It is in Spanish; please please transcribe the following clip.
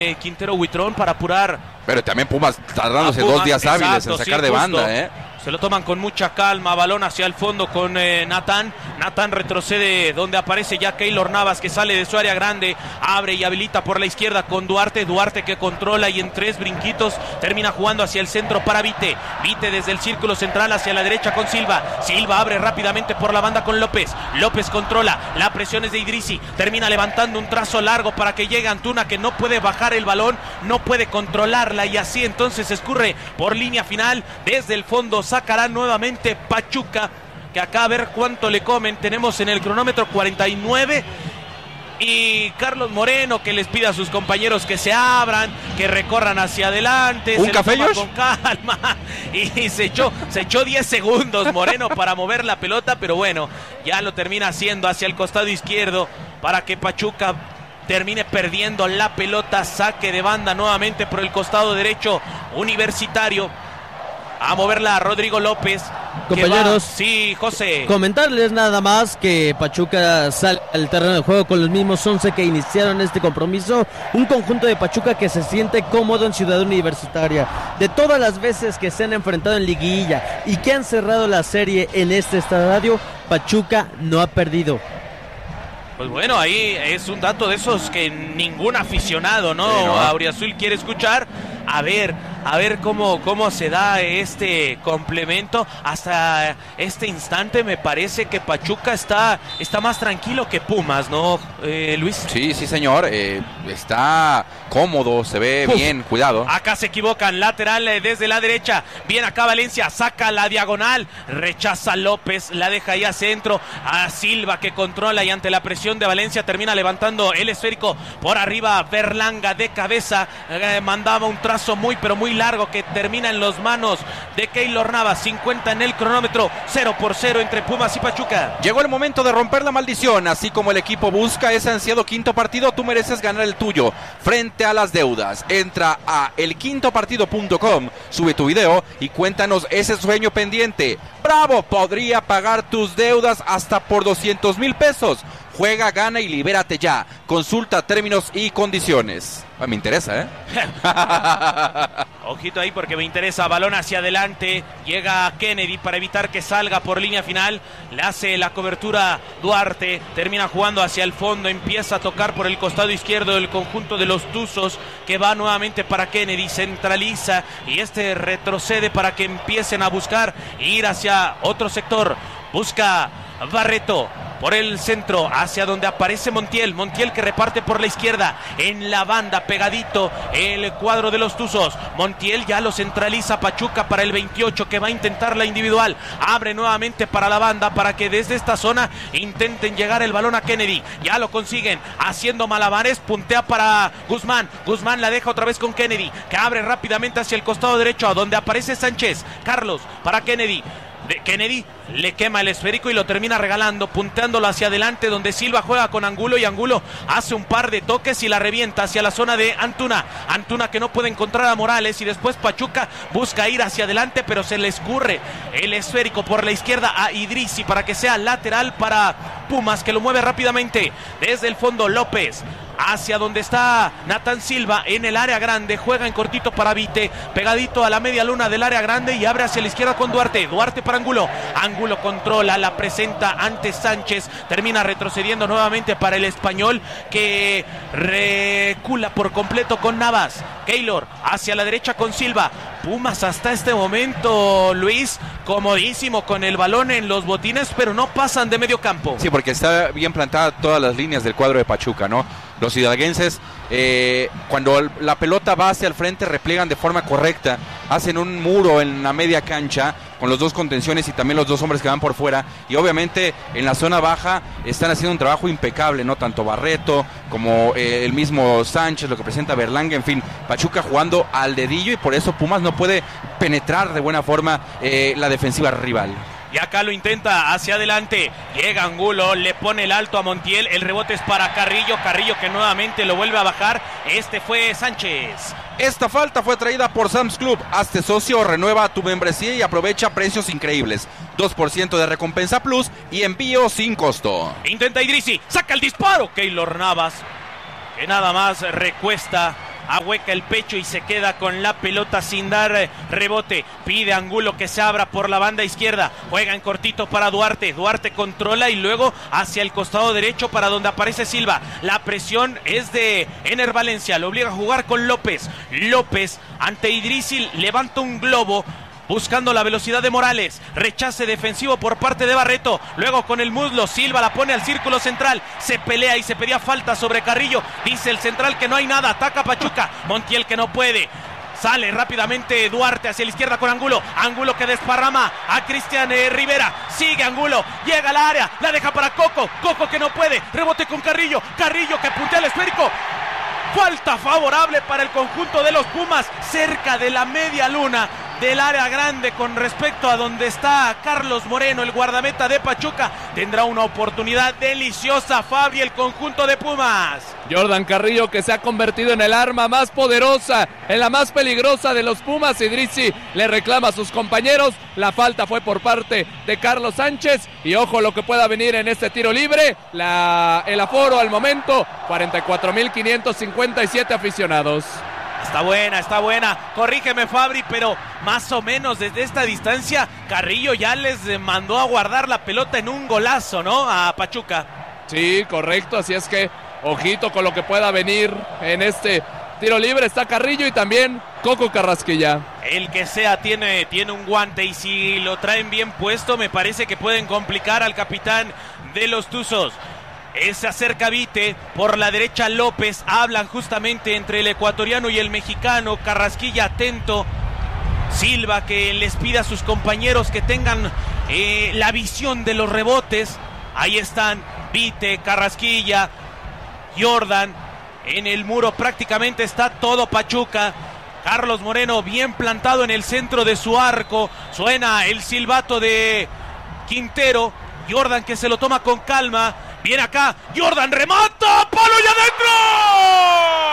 Quintero Huitrón para apurar. Pero también Pumas tardándose 2 días hábiles en sacar de banda, Se lo toman con mucha calma, balón hacia el fondo con Natán. Natán retrocede donde aparece ya Keylor Navas, que sale de su área grande, abre y habilita por la izquierda con Duarte. Duarte que controla y en 3 brinquitos termina jugando hacia el centro para Vite. Vite desde el círculo central hacia la derecha con Silva. Silva abre rápidamente por la banda con López. López controla, la presión es de Idrissi. Termina levantando un trazo largo para que llegue Antuna, que no puede bajar el balón, no puede controlarla y así entonces escurre por línea final. Desde el fondo sacará nuevamente Pachuca, que acá a ver cuánto le comen. Tenemos en el cronómetro 49 y Carlos Moreno que les pide a sus compañeros que se abran, que recorran hacia adelante. ¿Un café, Josh? Con calma y se echó 10 segundos Moreno para mover la pelota, pero bueno, ya lo termina haciendo hacia el costado izquierdo para que Pachuca termine perdiendo la pelota. Saque de banda nuevamente por el costado derecho Universitario. A moverla a Rodrigo López. Compañeros, sí, José. Comentarles nada más que Pachuca sale al terreno de juego con los mismos 11 que iniciaron este compromiso. Un conjunto de Pachuca que se siente cómodo en Ciudad Universitaria. De todas las veces que se han enfrentado en liguilla y que han cerrado la serie en este estadio, Pachuca no ha perdido. Pues bueno, ahí es un dato de esos que ningún aficionado, ¿no? Sí, ¿no? Auriazul quiere escuchar. A ver cómo se da este complemento. Hasta este instante me parece que Pachuca está más tranquilo que Pumas, ¿no, Luis? Sí, señor. Está cómodo, se ve bien, cuidado. Acá se equivocan, lateral desde la derecha. Bien acá Valencia, saca la diagonal. Rechaza López, la deja ahí a centro. A Silva que controla y ante la presión de Valencia termina levantando el esférico por arriba. Berlanga de cabeza, mandaba un trazo muy largo que termina en las manos de Keylor Navas. 50 en el cronómetro, 0-0 entre Pumas y Pachuca. Llegó el momento de romper la maldición. Así como el equipo busca ese ansiado quinto partido, tú mereces ganar el tuyo frente a las deudas. Entra a elquintopartido.com, sube tu video y cuéntanos ese sueño pendiente. ¡Bravo! Podría pagar tus deudas hasta por 200,000 pesos. Juega, gana y libérate ya. Consulta términos y condiciones. Me interesa, Ojito ahí porque me interesa. Balón hacia adelante. Llega Kennedy para evitar que salga por línea final. Le hace la cobertura Duarte. Termina jugando hacia el fondo. Empieza a tocar por el costado izquierdo del conjunto de los Tuzos, que va nuevamente para Kennedy. Centraliza y este retrocede para que empiecen a buscar ir hacia otro sector. Busca Barreto por el centro hacia donde aparece Montiel que reparte por la izquierda en la banda, pegadito el cuadro de los Tuzos. Montiel ya lo centraliza Pachuca para el 28, que va a intentar la individual. Abre nuevamente para la banda para que desde esta zona intenten llegar el balón a Kennedy. Ya lo consiguen haciendo malabares, puntea para Guzmán la deja otra vez con Kennedy, que abre rápidamente hacia el costado derecho a donde aparece Sánchez. Carlos para Kennedy. Kennedy le quema el esférico y lo termina regalando, punteándolo hacia adelante donde Silva juega con Angulo y Angulo hace un par de toques y la revienta hacia la zona de Antuna que no puede encontrar a Morales y después Pachuca busca ir hacia adelante pero se le escurre el esférico por la izquierda a Idrissi para que sea lateral para Pumas, que lo mueve rápidamente desde el fondo. López hacia donde está Natán Silva en el área grande, juega en cortito para Vite, pegadito a la media luna del área grande y abre hacia la izquierda con Duarte para Angulo controla, la presenta ante Sánchez, termina retrocediendo nuevamente para el Español, que recula por completo con Navas. Keylor hacia la derecha con Silva. Pumas hasta este momento, Luis, comodísimo con el balón en los botines, pero no pasan de medio campo. Sí, porque está bien plantada todas las líneas del cuadro de Pachuca, ¿no? Los hidalguenses, cuando la pelota va hacia el frente, repliegan de forma correcta, hacen un muro en la media cancha con los dos contenciones y también los dos hombres que van por fuera, y obviamente en la zona baja están haciendo un trabajo impecable, ¿no? Tanto Barreto como el mismo Sánchez, lo que presenta Berlanga, en fin, Pachuca jugando al dedillo y por eso Pumas no puede penetrar de buena forma la defensiva rival. Y acá lo intenta hacia adelante. Llega Angulo, le pone el alto a Montiel. El rebote es para Carrillo que nuevamente lo vuelve a bajar. Este fue Sánchez. Esta falta fue traída por Sam's Club. Hazte socio, renueva tu membresía y aprovecha precios increíbles. 2% de recompensa plus y envío sin costo. Intenta Idrissi, saca el disparo. Keylor Navas, que nada más recuesta ahueca el pecho y se queda con la pelota sin dar rebote. Pide a Angulo que se abra por la banda izquierda, juega en cortito para Duarte. Duarte controla y luego hacia el costado derecho para donde aparece Silva. La presión es de Ener Valencia, lo obliga a jugar con López. López ante Idrissi levanta un globo buscando la velocidad de Morales. Rechace defensivo por parte de Barreto. Luego con el muslo, Silva la pone al círculo central. Se pelea y se pedía falta sobre Carrillo. Dice el central que no hay nada. Ataca Pachuca. Montiel que no puede. Sale rápidamente Duarte hacia la izquierda con Angulo. Angulo que desparrama a Cristian Rivera. Sigue Angulo. Llega al área. La deja para Coco. Coco que no puede. Rebote con Carrillo. Carrillo que puntea el esférico. Falta favorable para el conjunto de los Pumas. Cerca de la media luna del área grande con respecto a donde está Carlos Moreno, el guardameta de Pachuca. Tendrá una oportunidad deliciosa Fabri, el conjunto de Pumas. Jordan Carrillo, que se ha convertido en el arma más poderosa, en la más peligrosa de los Pumas. Idrissi le reclama a sus compañeros. La falta fue por parte de Carlos Sánchez. Y ojo lo que pueda venir en este tiro libre. El aforo al momento, 44,557 aficionados. Está buena. Corrígeme, Fabri, pero más o menos desde esta distancia Carrillo ya les mandó a guardar la pelota en un golazo, ¿no? A Pachuca. Sí, correcto, así es que ojito con lo que pueda venir en este tiro libre. Está Carrillo y también Coco Carrasquilla. El que sea tiene un guante y si lo traen bien puesto me parece que pueden complicar al capitán de los Tuzos. Se acerca Vite, por la derecha López, hablan justamente entre el ecuatoriano y el mexicano. Carrasquilla atento. Silva que les pide a sus compañeros que tengan la visión de los rebotes. Ahí están Vite, Carrasquilla, Jordan. En el muro prácticamente está todo Pachuca. Carlos Moreno bien plantado en el centro de su arco. Suena el silbato de Quintero. Jordan que se lo toma con calma. Viene acá, Jordan remata, palo y adentro.